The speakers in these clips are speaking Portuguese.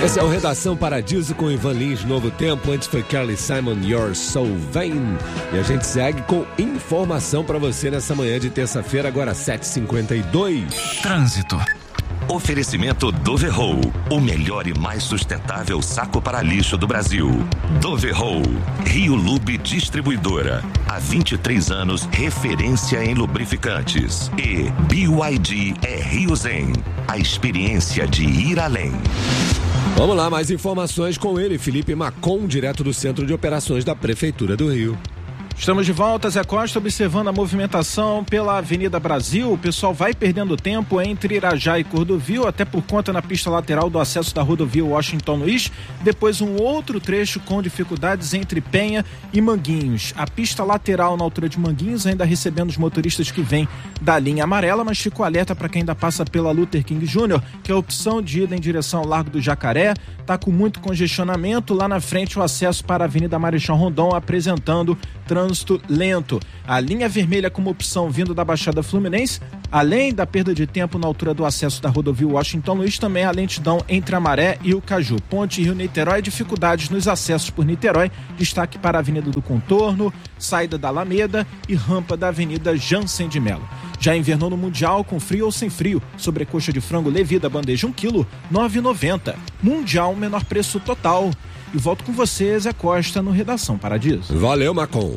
Esse é o Redação Paradiso com Ivan Lins, Novo Tempo. Antes foi Carly Simon, You're So Vain. E a gente segue com informação para você nessa manhã de terça-feira, agora 7h52. Trânsito. Oferecimento Doverroll, o melhor e mais sustentável saco para lixo do Brasil. Doverroll, Rio Lube Distribuidora, há 23 anos referência em lubrificantes. E BYD é Rio Zen, a experiência de ir além. Vamos lá, mais informações com ele, Felipe Macon, direto do Centro de Operações da Prefeitura do Rio. Estamos de volta, Zé Costa, observando a movimentação pela Avenida Brasil. O pessoal vai perdendo tempo entre Irajá e Cordovil, até por conta na pista lateral do acesso da rodovia Washington Luiz. Depois um outro trecho com dificuldades entre Penha e Manguinhos. A pista lateral na altura de Manguinhos ainda recebendo os motoristas que vêm da linha amarela, mas fico alerta para quem ainda passa pela Luther King Jr., que é a opção de ida em direção ao Largo do Jacaré. Está com muito congestionamento. Lá na frente o acesso para a Avenida Marechal Rondon apresentando trânsito lento. A linha vermelha como opção vindo da Baixada Fluminense, além da perda de tempo na altura do acesso da rodovia Washington Luiz, também a lentidão entre a Maré e o Caju. Ponte Rio-Niterói, dificuldades nos acessos por Niterói, destaque para a Avenida do Contorno, saída da Alameda e rampa da Avenida Jansen de Melo. Já invernou no Mundial, com frio ou sem frio. Sobrecoxa de frango Levi da bandeja 1 kg, R$ 9,90. Mundial, menor preço total. E volto com você, Zé Costa, no Redação Paradiso. Valeu, Macon.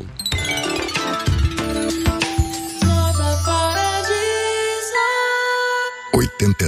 Paradiso.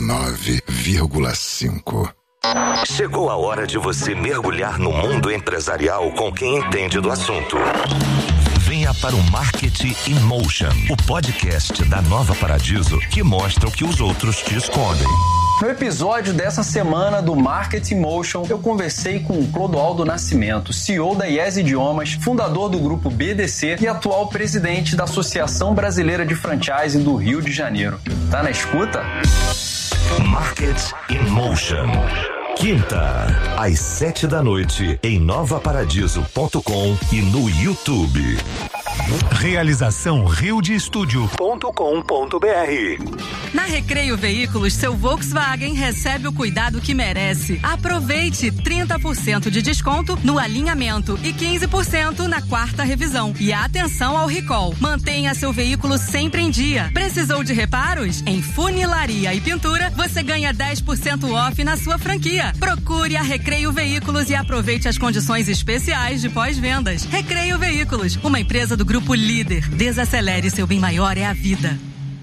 89,5. Chegou a hora de você mergulhar no mundo empresarial com quem entende do assunto. Venha para o Marketing in Motion, o podcast da Nova Paradiso que mostra o que os outros te escondem. No episódio dessa semana do Marketing Motion, eu conversei com o Clodoaldo Nascimento, CEO da Yes Idiomas, fundador do grupo BDC e atual presidente da Associação Brasileira de Franchising do Rio de Janeiro. Tá na escuta? Marketing in Motion. Quinta, às 7h, em novaparadiso.com e no YouTube. Realização riodestudio.com.br. Na Recreio Veículos, seu Volkswagen recebe o cuidado que merece. Aproveite 30% de desconto no alinhamento e 15% na quarta revisão. E atenção ao recall. Mantenha seu veículo sempre em dia. Precisou de reparos? Em funilaria e pintura, você ganha 10% off na sua franquia. Procure a Recreio Veículos e aproveite as condições especiais de pós-vendas. Recreio Veículos, uma empresa do Grupo Líder. Desacelere, seu bem maior é a vida.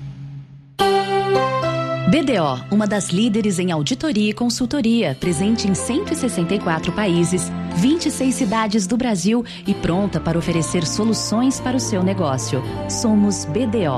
BDO, uma das líderes em auditoria e consultoria, presente em 164 países, 26 cidades do Brasil e pronta para oferecer soluções para o seu negócio. Somos BDO.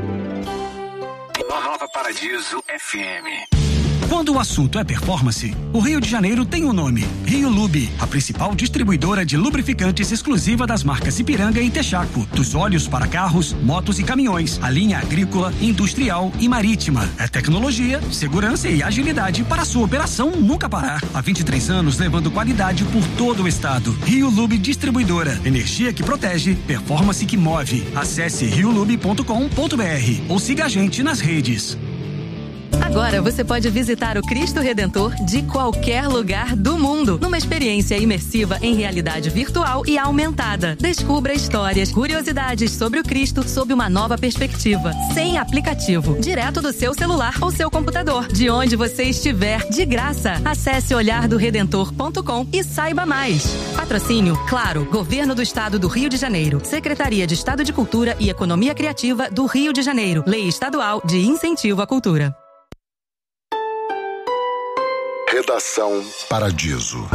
Nova Paradiso FM. Quando o assunto é performance, o Rio de Janeiro tem um nome: Rio Lube, a principal distribuidora de lubrificantes exclusiva das marcas Ipiranga e Texaco. Dos óleos para carros, motos e caminhões, a linha agrícola, industrial e marítima. É tecnologia, segurança e agilidade para a sua operação nunca parar. Há 23 anos levando qualidade por todo o estado. Rio Lube Distribuidora. Energia que protege, performance que move. Acesse riolube.com.br ou siga a gente nas redes. Agora você pode visitar o Cristo Redentor de qualquer lugar do mundo, numa experiência imersiva em realidade virtual e aumentada. Descubra histórias, curiosidades sobre o Cristo sob uma nova perspectiva, sem aplicativo, direto do seu celular ou seu computador, de onde você estiver, de graça. Acesse olhardoredentor.com e saiba mais. Patrocínio, claro, Governo do Estado do Rio de Janeiro, Secretaria de Estado de Cultura e Economia Criativa do Rio de Janeiro, Lei Estadual de Incentivo à Cultura. Redação Paradiso.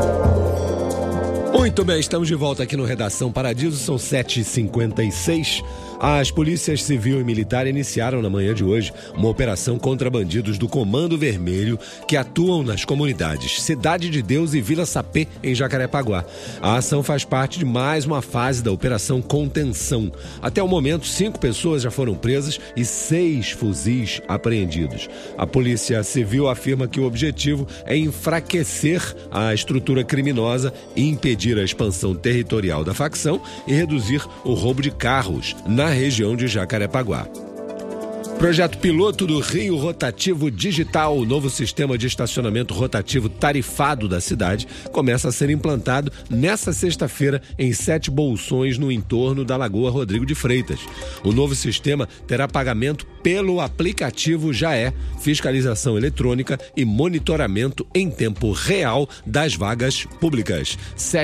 Muito bem, estamos de volta aqui no Redação Paradiso, são 7h56. As polícias civil e militar iniciaram na manhã de hoje uma operação contra bandidos do Comando Vermelho que atuam nas comunidades Cidade de Deus e Vila Sapê, em Jacarepaguá. A ação faz parte de mais uma fase da Operação Contenção. Até o momento, 5 pessoas já foram presas e 6 fuzis apreendidos. A Polícia Civil afirma que o objetivo é enfraquecer a estrutura criminosa e impedir a expansão territorial da facção e reduzir o roubo de carros na região de Jacarepaguá. Projeto piloto do Rio Rotativo Digital, o novo sistema de estacionamento rotativo tarifado da cidade, começa a ser implantado nesta sexta-feira em 7 bolsões no entorno da Lagoa Rodrigo de Freitas. O novo sistema terá pagamento pelo aplicativo Jaé, fiscalização eletrônica e monitoramento em tempo real das vagas públicas.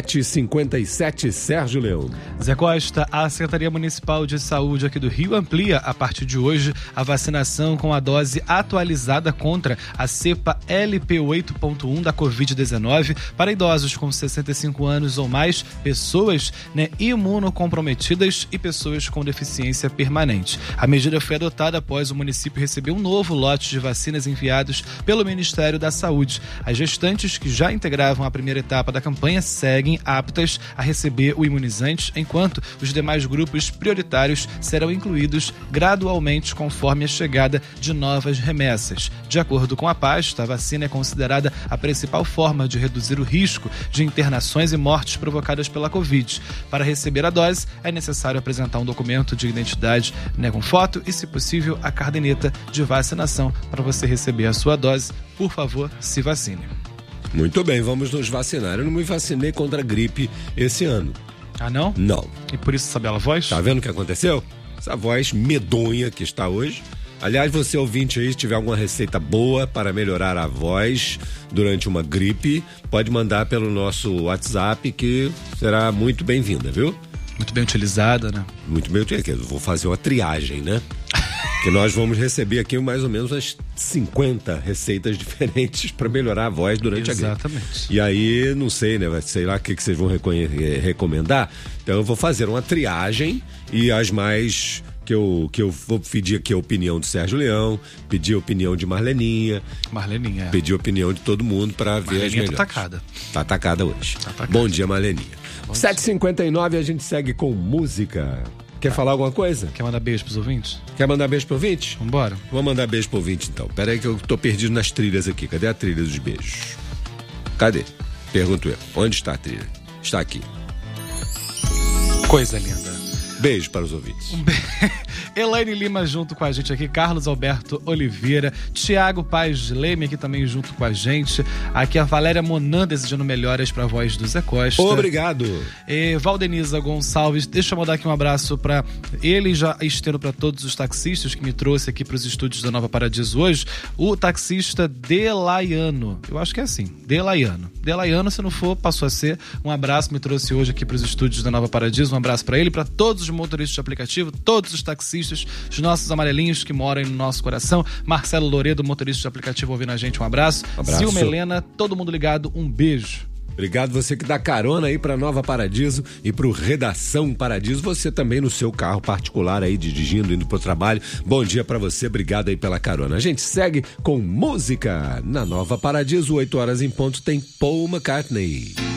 7h57, Sérgio Leão. Zé Costa, a Secretaria Municipal de Saúde aqui do Rio amplia, a partir de hoje, a vacinação com a dose atualizada contra a cepa LP8.1 da Covid-19 para idosos com 65 anos ou mais, pessoas imunocomprometidas e pessoas com deficiência permanente. A medida foi adotada após o município receber um novo lote de vacinas enviados pelo Ministério da Saúde. As gestantes que já integravam a primeira etapa da campanha seguem aptas a receber o imunizante, enquanto os demais grupos prioritários serão incluídos gradualmente conforme a chegada de novas remessas. De acordo com a pasta, a vacina é considerada a principal forma de reduzir o risco de internações e mortes provocadas pela Covid. Para receber a dose, é necessário apresentar um documento de identidade com foto e, se possível, a caderneta de vacinação para você receber a sua dose. Por favor, se vacine. Muito bem, vamos nos vacinar. Eu não me vacinei contra a gripe esse ano. Ah, não? Não. E por isso essa bela voz? Tá vendo o que aconteceu? Essa voz medonha que está hoje. Aliás, você ouvinte aí, se tiver alguma receita boa para melhorar a voz durante uma gripe, pode mandar pelo nosso WhatsApp, que será muito bem-vinda, viu? Muito bem utilizada, né? Muito bem utilizada. Vou fazer uma triagem, né? Que nós vamos receber aqui mais ou menos umas 50 receitas diferentes para melhorar a voz durante a gripe. Exatamente. E aí, não sei, né? Sei lá o que vocês vão recomendar. Então eu vou fazer uma triagem e as mais que eu vou pedir aqui a opinião do Sérgio Leão, pedir a opinião de Marleninha. Marleninha, pedir a opinião de todo mundo para ver as melhores. Tá atacada. Tá atacada hoje. Tá atacada. Bom dia, Marleninha. 7h59, a gente segue com música. Quer falar alguma coisa? Quer mandar beijo pros ouvintes? Quer mandar beijo pro ouvinte? Vambora. Vou mandar beijo pro ouvinte, então. Pera aí que eu tô perdido nas trilhas aqui. Cadê a trilha dos beijos? Cadê? Pergunto eu. Onde está a trilha? Está aqui. Coisa linda. Beijo para os ouvintes. Elaine Lima junto com a gente aqui, Carlos Alberto Oliveira, Tiago Paz Leme aqui também junto com a gente, aqui a Valéria Monan desejando melhoras para a voz do Zé Costa. Obrigado. Valdeniza Gonçalves, deixa eu mandar aqui um abraço para ele, já estendo para todos os taxistas que me trouxe aqui para os estúdios da Nova Paradiso hoje, o taxista Delaiano, eu acho que é assim, Delaiano, se não for, passou a ser. Um abraço, me trouxe hoje aqui para os estúdios da Nova Paradiso, um abraço para ele, para todos os motoristas de aplicativo, todos os taxistas, os nossos amarelinhos que moram no nosso coração. Marcelo Loredo, motorista de aplicativo, ouvindo a gente, um abraço. Zilma Helena, todo mundo ligado, um beijo. Obrigado você que dá carona aí pra Nova Paradiso e pro Redação Paradiso. Você também no seu carro particular aí, dirigindo, indo pro trabalho. Bom dia pra você, obrigado aí pela carona. A gente segue com música na Nova Paradiso, 8 horas em ponto, tem Paul McCartney.